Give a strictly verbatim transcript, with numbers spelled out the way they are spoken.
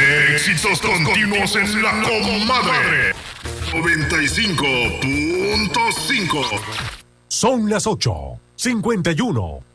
Éxitos continuos en la comadre. noventa y cinco punto cinco. Son las ocho, cincuenta y uno.